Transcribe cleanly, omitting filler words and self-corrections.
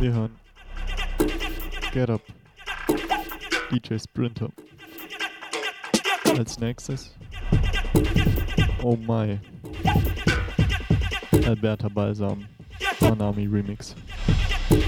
Wir hören Get Up, DJ Sprinter. Als nächstes Oh My, Alberta Balsam, Manami Remix.